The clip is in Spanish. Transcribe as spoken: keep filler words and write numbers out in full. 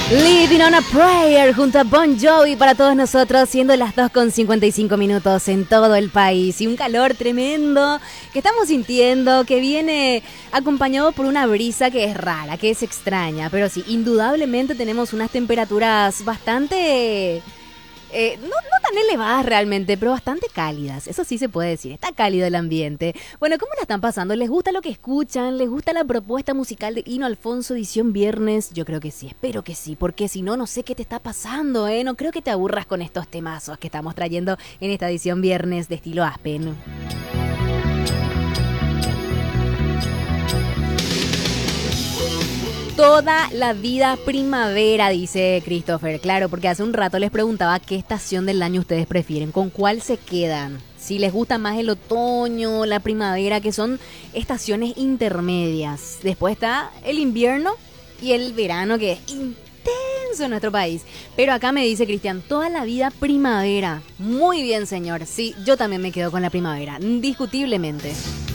Living on a Prayer junto a Bon Jovi para todos nosotros, siendo las dos con cincuenta y cinco minutos en todo el país. Y un calor tremendo que estamos sintiendo, que viene acompañado por una brisa que es rara, que es extraña. Pero sí, indudablemente tenemos unas temperaturas bastante... Eh, no, no tan elevadas realmente, pero bastante cálidas. Eso sí se puede decir, está cálido el ambiente. Bueno, ¿cómo la están pasando? ¿Les gusta lo que escuchan? ¿Les gusta la propuesta musical de Hino Alfonso edición viernes? Yo creo que sí, espero que sí, porque si no, no sé qué te está pasando, ¿eh? No creo que te aburras con estos temazos que estamos trayendo en esta edición viernes de estilo Aspen. Toda la vida primavera, dice Christopher. Claro, porque hace un rato les preguntaba qué estación del año ustedes prefieren, con cuál se quedan. Si les gusta más el otoño, la primavera, que son estaciones intermedias. Después está el invierno y el verano, que es intenso en nuestro país. Pero acá me dice Cristian, toda la vida primavera. Muy bien, señor. Sí, yo también me quedo con la primavera, indiscutiblemente.